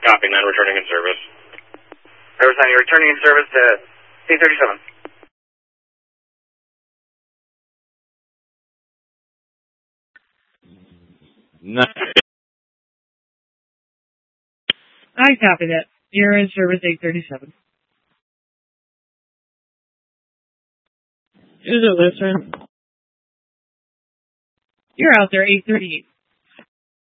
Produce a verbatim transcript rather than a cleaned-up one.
Copy, nine, returning in service. Air Force nine, you're returning in service to eight thirty-seven. Nine. I copy that. You're in service eight thirty-seven. Is it listening? You're out there eight thirty-eight.